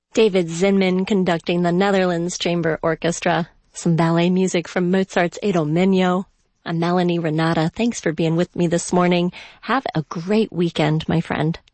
David Zinman conducting the Netherlands Chamber Orchestra. Some ballet music from Mozart's Idomeneo. I'm Melanie Renata. Thanks for being with me this morning. Have a great weekend, my friend.